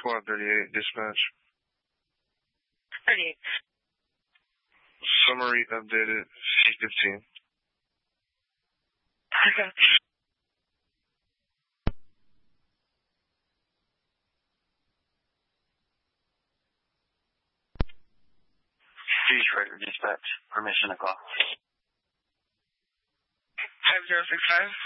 Squad 38, dispatch. 38. Summary updated, C15. Okay. Detroit dispatch, permission to call. 5065.